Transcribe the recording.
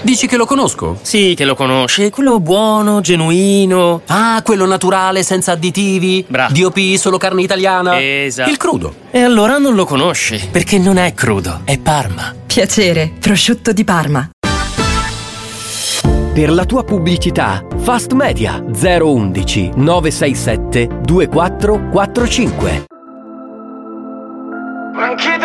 Dici che lo conosco? Sì, che lo conosci, quello buono, genuino. Ah, quello naturale, senza additivi. Bravo. DOP, solo carne italiana. Esatto. Il crudo. E allora non lo conosci, perché non è crudo, è Parma. Piacere, prosciutto di Parma. Per la tua pubblicità, Fast Media 011 967 2445.